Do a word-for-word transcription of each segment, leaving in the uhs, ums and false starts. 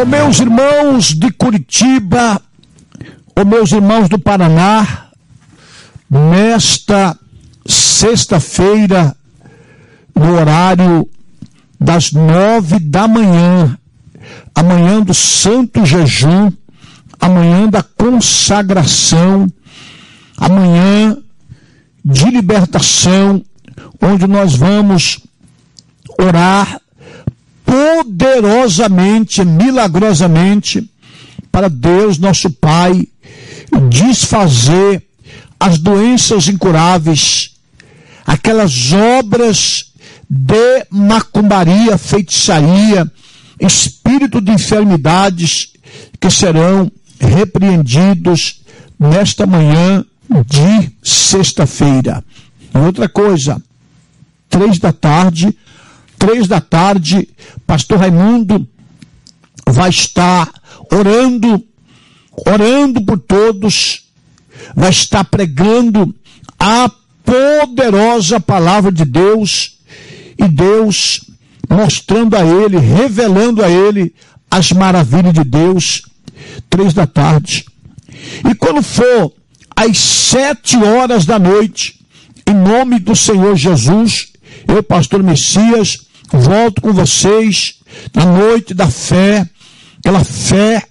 Ô meus irmãos de Curitiba, ô meus irmãos do Paraná, nesta sexta-feira, no horário das nove da manhã, amanhã do Santo Jejum, amanhã da consagração, amanhã de libertação, onde nós vamos orar poderosamente, milagrosamente, para Deus, nosso Pai, desfazer as doenças incuráveis, aquelas obras de macumbaria, feitiçaria, espírito de enfermidades que serão repreendidos nesta manhã de sexta-feira. E outra coisa, três da tarde, três da tarde, pastor Raimundo vai estar orando, orando por todos, vai estar pregando a poderosa palavra de Deus, e Deus mostrando a ele, revelando a ele as maravilhas de Deus, três da tarde. E quando for às sete horas da noite, em nome do Senhor Jesus, eu, pastor Messias, volto com vocês na noite da fé, aquela fé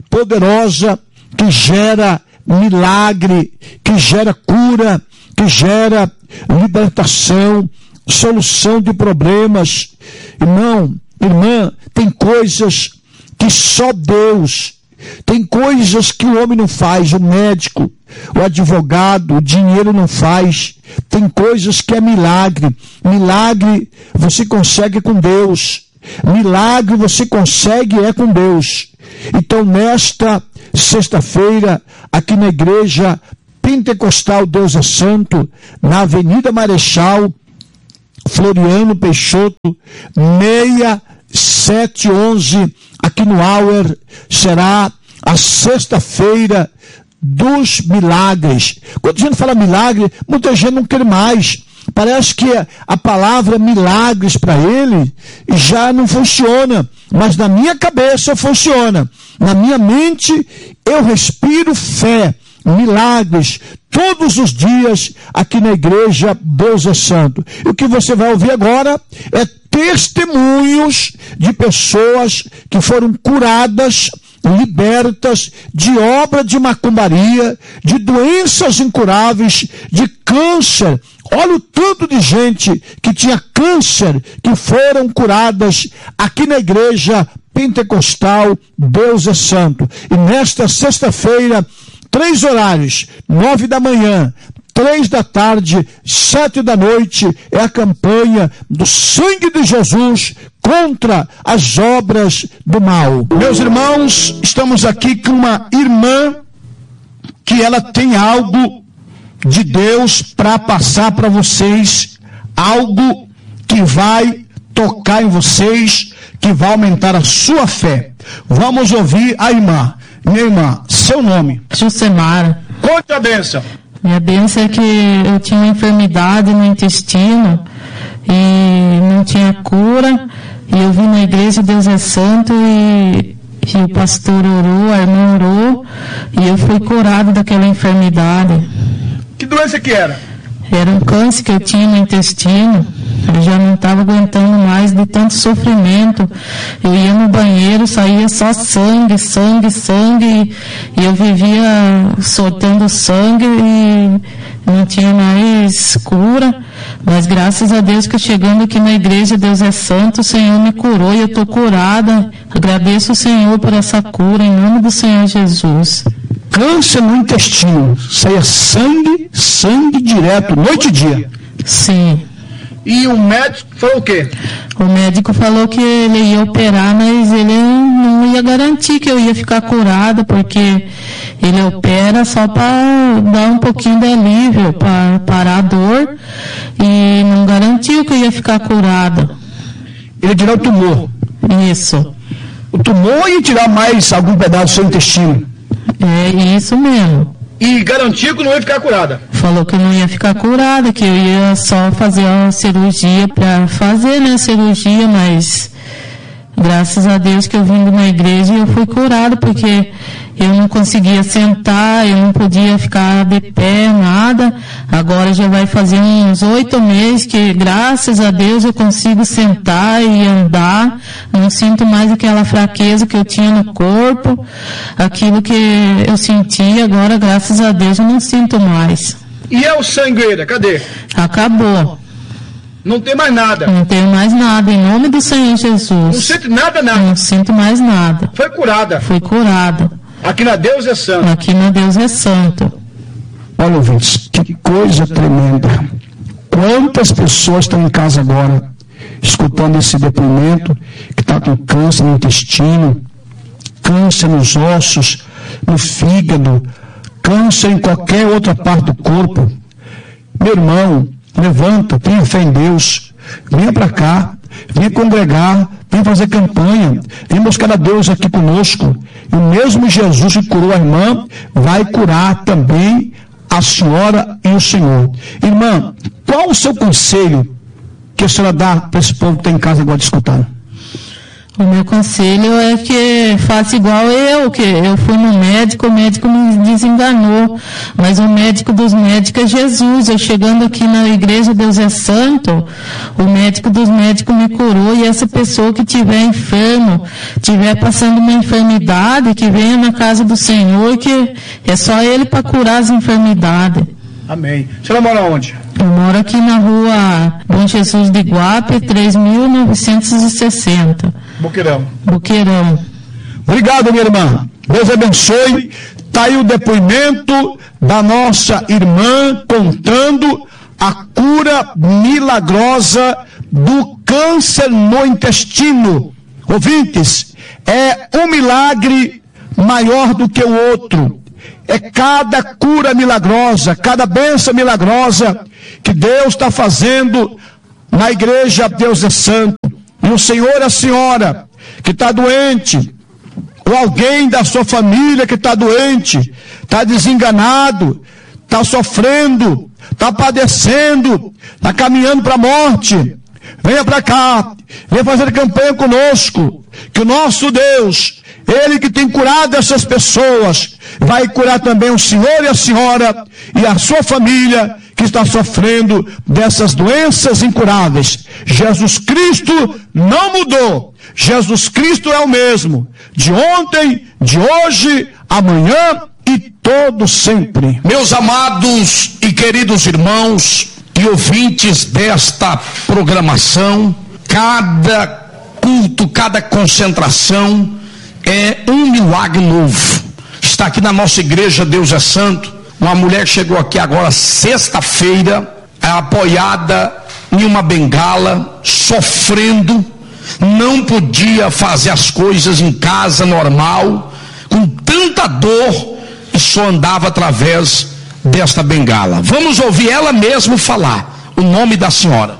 poderosa que gera milagre, que gera cura, que gera libertação, solução de problemas. Irmão, irmã, tem coisas que só Deus, tem coisas que o homem não faz, o médico, o advogado, o dinheiro não faz. Tem coisas que é milagre. Milagre você consegue com Deus. Milagre você consegue é com Deus. Então, nesta sexta-feira, aqui na igreja Pentecostal Deus é Santo, na Avenida Marechal Floriano Peixoto, seis sete onze, aqui no Auer, será a sexta-feira dos milagres. Quando a gente fala milagre, muita gente não quer mais. Parece que a palavra milagres para ele já não funciona, mas na minha cabeça funciona. Na minha mente eu respiro fé, milagres, todos os dias aqui na igreja Deus é Santo. E o que você vai ouvir agora é testemunhos de pessoas que foram curadas, libertas de obra de macumbaria, de doenças incuráveis, de câncer. Olha o tanto de gente que tinha câncer, que foram curadas aqui na igreja Pentecostal Deus é Santo. E nesta sexta-feira, três horários, nove da manhã, três da tarde, sete da noite, é a campanha do sangue de Jesus contra as obras do mal. Meus irmãos, estamos aqui com uma irmã que ela tem algo de Deus para passar para vocês, algo que vai tocar em vocês, que vai aumentar a sua fé. Vamos ouvir a irmã. Minha irmã, seu nome? Jusemara. Conte a bênção. Minha bênção é que eu tinha uma enfermidade no intestino e não tinha cura, e eu vim na igreja Deus é Santo e, e o pastor orou, a irmã orou, e eu fui curado daquela enfermidade. Que doença que era? Era um câncer que eu tinha no intestino. Eu já não estava aguentando mais de tanto sofrimento. Eu ia no banheiro, saía só sangue, sangue, sangue, e eu vivia soltando sangue e não tinha mais cura. Mas graças a Deus que chegando aqui na igreja Deus é Santo, o Senhor me curou e eu estou curada. Agradeço o Senhor por essa cura, em nome do Senhor Jesus. Câncer no intestino, saía sangue, sangue direto, noite e dia. Sim. E o médico falou o quê? O médico falou que ele ia operar, mas ele não ia garantir que eu ia ficar curada, porque ele opera só para dar um pouquinho de alívio, para parar a dor, e não garantiu que eu ia ficar curada. Ele ia tirar o tumor. Isso. O tumor ia tirar mais algum pedaço do seu intestino. É isso mesmo. E garantiu que não ia ficar curada. Falou que eu não ia ficar curada, que eu ia só fazer uma cirurgia para fazer, né, cirurgia, mas Graças a Deus que eu vim de uma igreja e eu fui curada, porque eu não conseguia sentar, eu não podia ficar de pé, nada. Agora já vai fazer uns oito meses que, graças a Deus, eu consigo sentar e andar. Não sinto mais aquela fraqueza que eu tinha no corpo. Aquilo que eu sentia, agora, graças a Deus, eu não sinto mais. E é o sangueira, cadê? Acabou. Não tem mais nada. Não tenho mais nada, em nome do Senhor Jesus. Não sente nada, nada. Não sinto mais nada. Foi curada. Fui curada. Aqui na Deus é Santo. Aqui na Deus é Santo. Olha, ouvintes, que coisa tremenda. Quantas pessoas estão em casa agora, escutando esse depoimento, que está com câncer no intestino, câncer nos ossos, no fígado, câncer em qualquer outra parte do corpo. Meu irmão, levanta, tenha fé em Deus, venha para cá, venha congregar, venha fazer campanha, venha buscar a Deus aqui conosco. E o mesmo Jesus que curou a irmã, vai curar também a senhora e o Senhor. Irmã, qual o seu conselho que a senhora dá para esse povo que está em casa agora escutando? O meu conselho é que faça igual eu, que eu fui no médico, o médico me desenganou, mas o médico dos médicos é Jesus. Eu chegando aqui na igreja Deus é Santo, o médico dos médicos me curou, e essa pessoa que estiver enfermo, estiver passando uma enfermidade, que venha na casa do Senhor, que é só Ele para curar as enfermidades. Amém. A senhora mora onde? Eu moro aqui na rua Bom Jesus de Iguape, três mil novecentos e sessenta. Boqueirão. Boqueirão. Obrigado, minha irmã. Deus abençoe. Está aí o depoimento da nossa irmã contando a cura milagrosa do câncer no intestino. Ouvintes, é um milagre maior do que o outro. É cada cura milagrosa, cada bênção milagrosa que Deus está fazendo na igreja Deus é Santo. E o senhor e a senhora que está doente, ou alguém da sua família que está doente, está desenganado, está sofrendo, está padecendo, está caminhando para a morte, venha para cá, venha fazer campanha conosco, que o nosso Deus, Ele que tem curado essas pessoas, vai curar também o senhor e a senhora e a sua família que está sofrendo dessas doenças incuráveis. Jesus Cristo não mudou. Jesus Cristo é o mesmo, de ontem, de hoje, amanhã e todo sempre. Meus amados e queridos irmãos e ouvintes desta programação, cada culto, cada concentração é um milagre novo. Está aqui na nossa igreja Deus é Santo, uma mulher chegou aqui agora sexta-feira, apoiada em uma bengala, sofrendo, não podia fazer as coisas em casa normal, com tanta dor, e só andava através desta bengala. Vamos ouvir ela mesma falar o nome da senhora.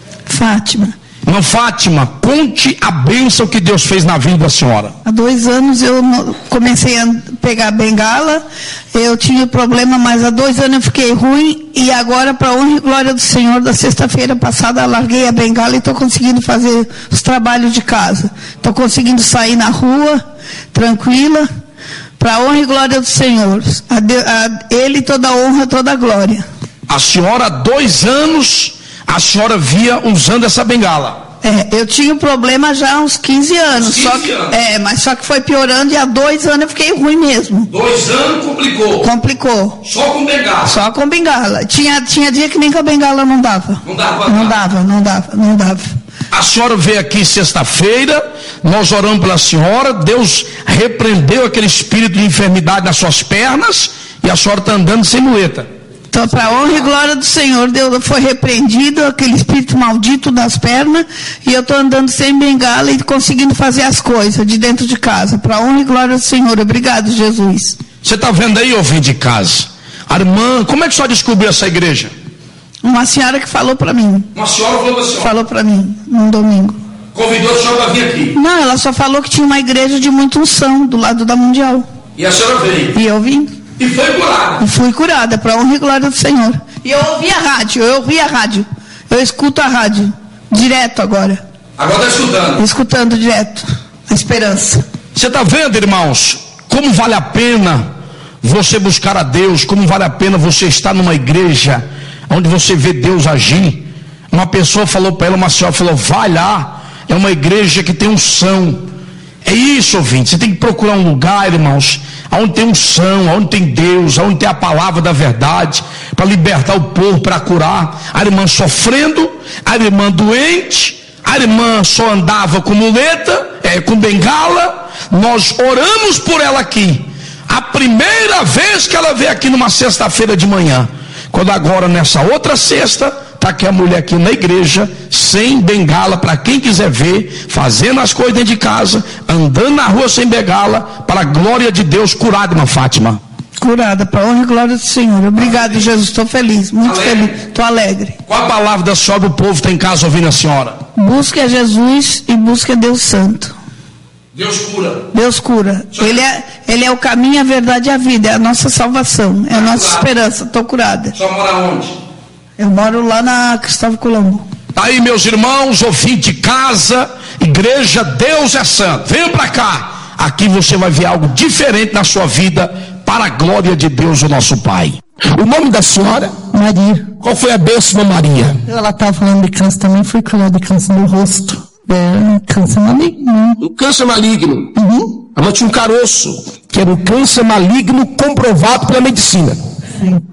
Fátima. Não, Fátima, conte a bênção que Deus fez na vida da senhora. Há dois anos eu comecei a pegar a bengala, eu tinha problema, mas há dois anos eu fiquei ruim, e agora, para a honra e glória do Senhor, da sexta-feira passada, eu larguei a bengala e estou conseguindo fazer os trabalhos de casa. Estou conseguindo sair na rua, tranquila, para a honra e glória do Senhor. A, de, a Ele toda a honra, toda a glória. A senhora, há dois anos, a senhora via usando essa bengala. É, eu tinha um problema já há uns quinze anos, quinze só que, anos. É, mas só que foi piorando, e há dois anos eu fiquei ruim mesmo. Dois anos complicou. Complicou. Só com bengala. Só com bengala. Tinha, tinha dia que nem com a bengala não dava. Não dava. Não dava, não dava, não dava. A senhora veio aqui sexta-feira, nós oramos pela senhora, Deus repreendeu aquele espírito de enfermidade nas suas pernas, e a senhora está andando sem muleta. Então, para a honra e glória do Senhor, Deus foi repreendido aquele espírito maldito das pernas, e eu estou andando sem bengala e conseguindo fazer as coisas de dentro de casa. Para a honra e glória do Senhor. Obrigado, Jesus. Você está vendo aí, ouvinte de casa? A irmã, como é que a senhora descobriu essa igreja? Uma senhora que falou para mim. Uma senhora falou para a senhora? Falou para mim, num domingo. Convidou a senhora para vir aqui? Não, ela só falou que tinha uma igreja de muita unção do lado da Mundial. E a senhora veio? E eu vim. E foi curada? E fui curada, para a honra e glória do Senhor. E eu ouvi a rádio, eu ouvi a rádio. Eu escuto a rádio, direto agora. Agora está escutando. Escutando direto. A esperança. Você está vendo, irmãos, como vale a pena você buscar a Deus, como vale a pena você estar numa igreja onde você vê Deus agir. Uma pessoa falou para ela, uma senhora falou, vai lá, é uma igreja que tem unção. É isso, ouvinte, você tem que procurar um lugar, irmãos, onde tem unção, onde tem Deus, onde tem a palavra da verdade, para libertar o povo, para curar. A irmã sofrendo, a irmã doente, a irmã só andava com muleta, é, com bengala. Nós oramos por ela aqui, a primeira vez que ela veio aqui numa sexta-feira de manhã. Quando agora nessa outra sexta, está aqui a mulher aqui na igreja, sem bengala, para quem quiser ver, fazendo as coisas dentro de casa, andando na rua sem bengala, para a glória de Deus, curada, irmã Fátima. Curada, para a honra e glória do Senhor. Obrigado, Jesus, estou feliz, muito alegre. feliz, estou alegre. Qual a palavra da senhora, o povo está em casa ouvindo a senhora? Busque a Jesus e busque a Deus Santo. Deus cura. Deus cura. Ele é, ele é o caminho, a verdade e a vida. É a nossa salvação. É a nossa curada. Esperança. Estou curada. Só mora onde? Eu moro lá na Cristóvão Colombo. Tá aí, meus irmãos, ouvinte de casa, igreja, Deus é santo. Venha para cá. Aqui você vai ver algo diferente na sua vida, para a glória de Deus, o nosso Pai. O nome da senhora? Maria. Qual foi a bênção, Maria? Ela estava falando de câncer também, fui curada de câncer no rosto. É, câncer maligno. Um câncer maligno. Uhum. Ela tinha um caroço, que era um câncer maligno comprovado pela medicina. Sim.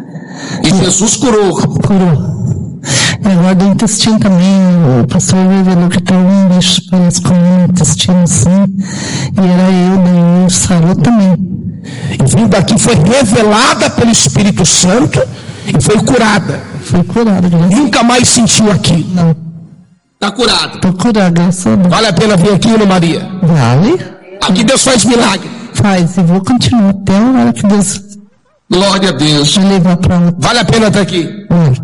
E Jesus curou. Curou. E agora do intestino também, o pastor revelou que tem um bicho, parece como um intestino assim, e era eu, daí o sarou também. E vindo daqui foi revelada pelo Espírito Santo e foi curada. Foi curada. Nunca mais sentiu aqui. Não. Está curado. Estou curada, graças a Deus. Vale a pena vir aqui, Ana Maria? Vale. Aqui Deus faz milagre. Faz, e vou continuar até a hora que Deus... Glória a Deus. Vai levar para outra. Vale a pena estar aqui. Vale.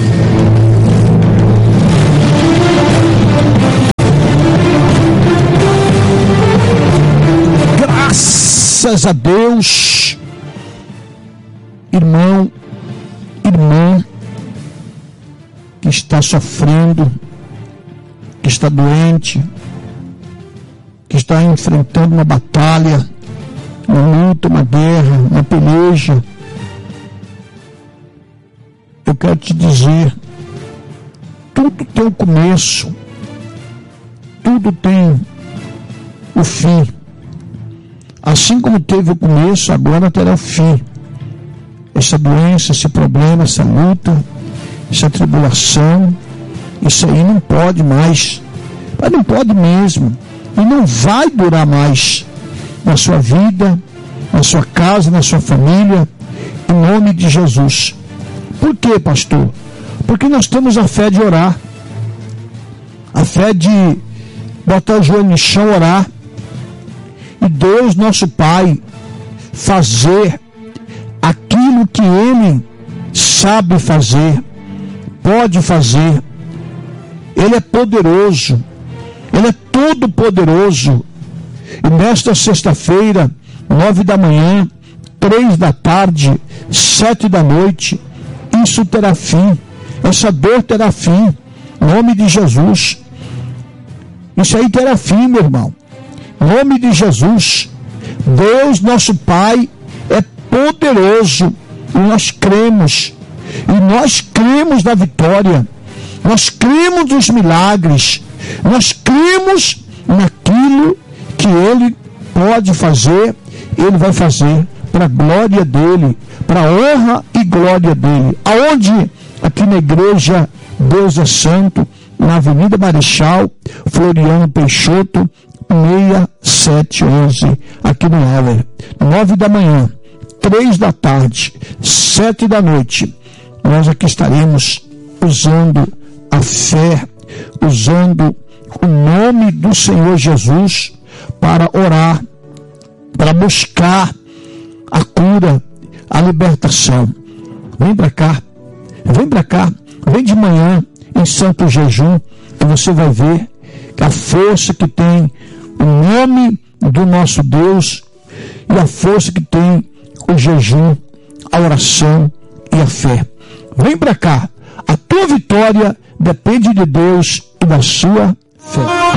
Graças a Deus, irmão, irmã, que está sofrendo, que está doente, que está enfrentando uma batalha, uma luta, uma guerra, uma peleja. Eu quero te dizer, tudo tem um começo, tudo tem o fim. Assim como teve o começo, agora terá o fim. Essa doença, esse problema, essa luta, essa tribulação, isso aí não pode mais, mas não pode mesmo, e não vai durar mais na sua vida, na sua casa, na sua família, em nome de Jesus. Por quê, pastor? Porque nós temos a fé de orar, a fé de botar o joelho no chão, orar, e Deus, nosso Pai, fazer aquilo que Ele sabe fazer, pode fazer. Ele é poderoso, Ele é todo poderoso. E nesta sexta-feira, nove da manhã, três da tarde, sete da noite, isso terá fim, essa dor terá fim, em nome de Jesus. Isso aí terá fim, meu irmão, em nome de Jesus. Deus, nosso Pai, é poderoso, e nós cremos, e nós cremos na vitória, nós cremos nos milagres, nós cremos naquilo que Ele pode fazer. Ele vai fazer para a glória dEle, para a honra e glória dEle. Aonde? Aqui na igreja Deus é Santo, na Avenida Marechal Floriano Peixoto, seis sete onze, aqui no Heller. Nove da manhã, três da tarde, sete da noite, nós aqui estaremos usando a fé, usando o nome do Senhor Jesus para orar, para buscar a cura, a libertação. Vem para cá, vem para cá, vem de manhã em santo jejum, que você vai ver que a força que tem o nome do nosso Deus e a força que tem o jejum, a oração e a fé. Vem para cá, a tua vitória depende de Deus e da sua Fé.